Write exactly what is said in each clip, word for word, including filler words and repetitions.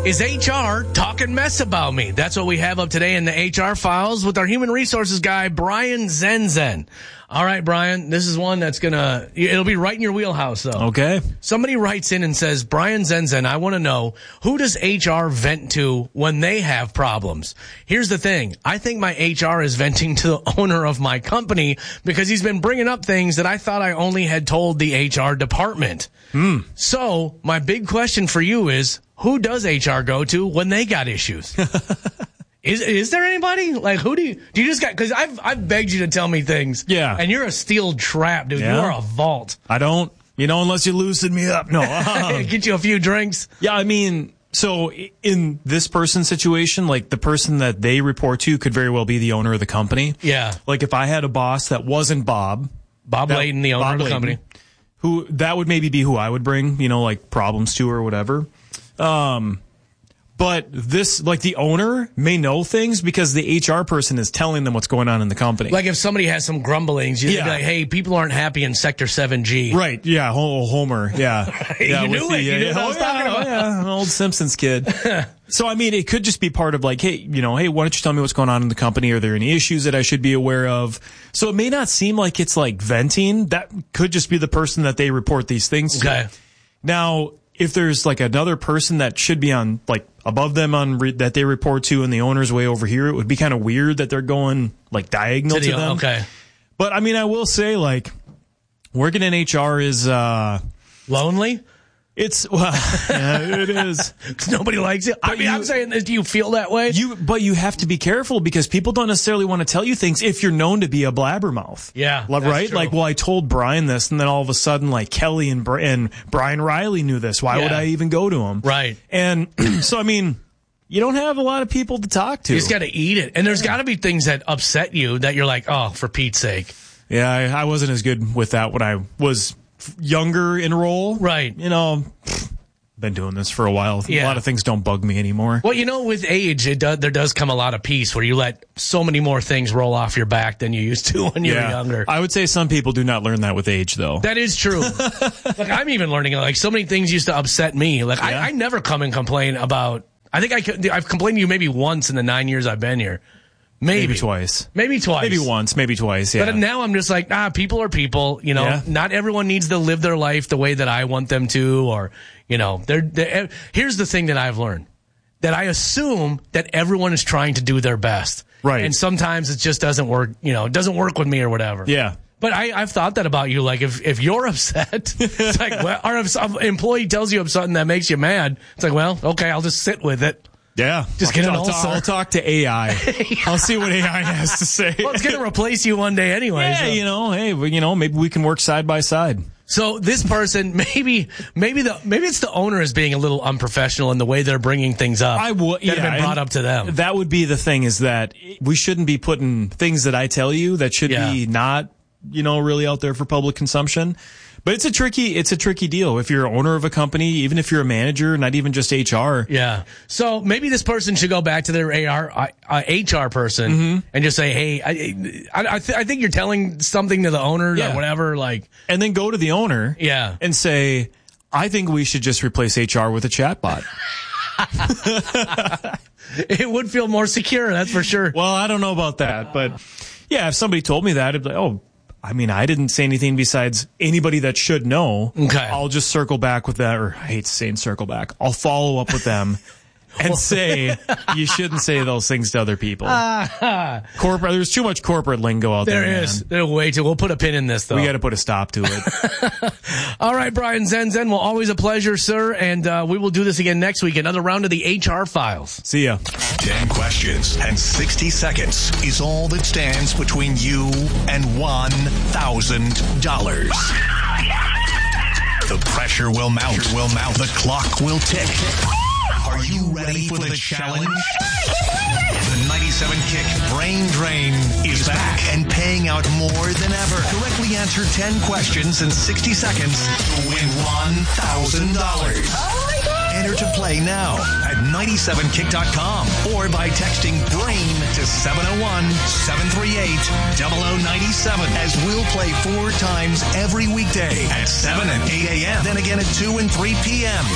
Is H R talking mess about me? That's what we have up today in the H R files with our human resources guy, Brian Zenzen. All right, Brian, this is one that's going to, it'll be right in your wheelhouse, though. Okay. Somebody writes in and says, Brian Zenzen, I want to know, who does H R vent to when they have problems? Here's the thing. I think my H R is venting to the owner of my company because he's been bringing up things that I thought I only had told the H R department. Hmm. So my big question for you is, who does H R go to when they got issues? Is is there anybody? Like, who do you, do you just got, cause I've, I've begged you to tell me things. Yeah. And you're a steel trap, dude. Yeah. You're a vault. I don't, you know, unless you loosen me up. No. Get you a few drinks. Yeah, I mean, so in this person's situation, like the person that they report to could very well be the owner of the company. Yeah. Like if I had a boss that wasn't Bob. Bob that, Layton, the owner Bob of the Layton, company. Who, that would maybe be who I would bring, you know, like problems to or whatever. Um, But this, like the owner may know things because the H R person is telling them what's going on in the company. Like if somebody has some grumblings, you'd Yeah. be like, hey, people aren't happy in Sector seven G. Right, yeah, Ho- Homer, yeah. You yeah knew with it. You knew what I was oh, talking yeah, about. Yeah, an old Simpsons kid. So, I mean, it could just be part of like, hey, you know, hey, why don't you tell me what's going on in the company? Are there any issues that I should be aware of? So it may not seem like it's like venting. That could just be the person that they report these things to. Okay. Now, if there's like another person that should be on like above them on re- that they report to and the owner's way over here, it would be kind of weird that they're going like diagonal to, To the- them. okay. But I mean, I will say like working in H R is, uh, Lonely? it's, well, yeah, it is. Nobody likes it. I But mean, you- I'm saying this. Do you feel that way? You, but you have to be careful because people don't necessarily want to tell you things if you're known to be a blabbermouth. Yeah, Like, that's right? true. Like, well, I told Brian this, and then all of a sudden, like Kelly and, Bri- and Brian Riley knew this. Why would Yeah. I even go to him? Right. And so, I mean, you don't have a lot of people to talk to. You just got to eat it. And there's got to be things that upset you that you're like, oh, for Pete's sake. Yeah, I, I wasn't as good with that when I was younger in role. Right. You know, been doing this for a while. Yeah. A lot of things don't bug me anymore. Well, you know, with age, it does, there does come a lot of peace where you let so many more things roll off your back than you used to when you were younger. I would say some people do not learn that with age, though. That is true. Like, I'm even learning, like, so many things used to upset me. Like, Yeah. I, I never come and complain about, I think I, could- I've complained to you maybe once in the nine years I've been here. Maybe. Maybe twice. Maybe twice. Maybe once, maybe twice, yeah. But now I'm just like, ah, people are people. You know, Yeah. not everyone needs to live their life the way that I want them to, or, you know, they're, they're, here's the thing that I've learned. That I assume that everyone is trying to do their best. Right. And sometimes it just doesn't work, you know, it doesn't work with me or whatever. Yeah. But I, I've thought that about you. Like, if, if you're upset, it's like, well, or if some employee tells you of something that makes you mad, it's like, well, okay, I'll just sit with it. Yeah. Just get an I'll, ulcer. I'll talk to A I. I'll see what A I has to say. Well, it's going to replace you one day anyway. yeah, so. you know, hey, well, you know, maybe we can work side by side. So this person, maybe, maybe the, maybe it's the owner is being a little unprofessional in the way they're bringing things up. I would, that yeah, have been brought and up to them. That would be the thing is that we shouldn't be putting things that I tell you that should Yeah. be not, you know, really out there for public consumption. But it's a tricky, it's a tricky deal. If you're an owner of a company, even if you're a manager, not even just H R. Yeah. So maybe this person should go back to their A R, uh, H R person Mm-hmm. and just say, hey, I, I, I, th- I think you're telling something to the owner Yeah. or whatever. Like, And then go to the owner. yeah. And say, I think we should just replace H R with a chatbot. It would feel more secure. That's for sure. Well, I don't know about that, but yeah, if somebody told me that, I'd be like, oh, I mean, I didn't say anything besides anybody that should know. Okay. I'll just circle back with that, or I hate saying circle back. I'll follow up with them and say, you shouldn't say those things to other people. Corporate, there's too much corporate lingo out there. There man. is. There's way too. We'll put a pin in this, though. We got to put a stop to it. All right, Brian Zenzen. Well, always a pleasure, sir. And uh, we will do this again next week. Another round of the H R files. See ya. Ten questions and sixty seconds is all that stands between you and one thousand dollars. The pressure will mount. Will mount. The clock will tick. Are you ready for the challenge? The ninety-seven Kick Brain Drain is back and paying out more than ever. Correctly answer ten questions in sixty seconds to win one thousand dollars. Enter to play now at ninety-seven kick dot com or by texting BRAIN to seven oh one, seven three eight, zero zero nine seven, as we'll play four times every weekday at seven and eight a.m. Then again at two and three p.m.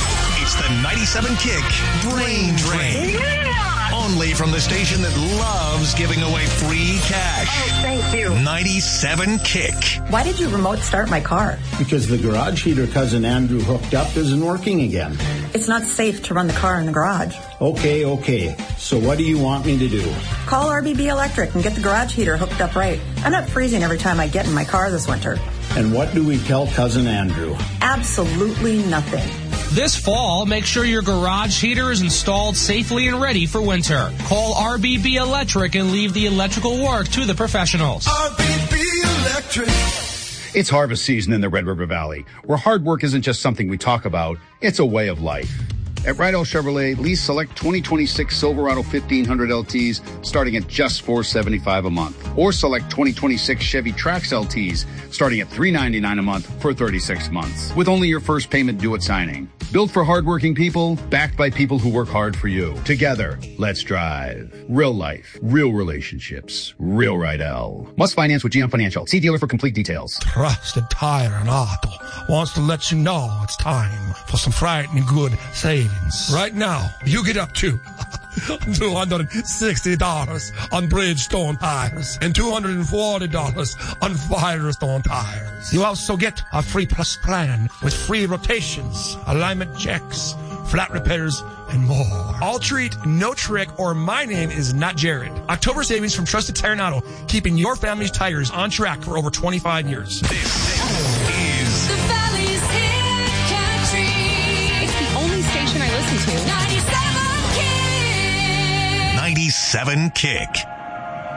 It's the ninety-seven Kick Brain Drain. Yeah! Only from the station that loves giving away free cash. Oh, thank you. ninety-seven Kick. Why did you remote start my car? Because the garage heater Cousin Andrew hooked up isn't working again. It's not safe to run the car in the garage. Okay, okay. So what do you want me to do? Call R B B Electric and get the garage heater hooked up right. I'm not freezing every time I get in my car this winter. And what do we tell Cousin Andrew? Absolutely nothing. This fall, make sure your garage heater is installed safely and ready for winter. Call R B B Electric and leave the electrical work to the professionals. R B B Electric. It's harvest season in the Red River Valley, where hard work isn't just something we talk about, it's a way of life. At Rydell Chevrolet, lease select twenty twenty-six Silverado fifteen hundred L Ts starting at just four hundred seventy-five dollars a month. Or select twenty twenty-six Chevy Trax L Ts starting at three hundred ninety-nine dollars a month for thirty-six months. With only your first payment due at signing. Built for hardworking people, backed by people who work hard for you. Together, let's drive. Real life, real relationships, real Rydell. Must finance with G M Financial. See dealer for complete details. Trusted Tire and Auto wants to let you know it's time for some frightening good savings. Right now, you get up to two hundred sixty dollars on Bridgestone tires and two hundred forty dollars on Firestone tires. You also get a free plus plan with free rotations, alignment checks, flat repairs, and more. All treat, no trick, or my name is not Jared. October savings from Trusted Tire and Auto, keeping your family's tires on track for over twenty-five years. This is The Valley's Hit Country. It's the only station I listen to. ninety-seven Kick. ninety-seven Kick.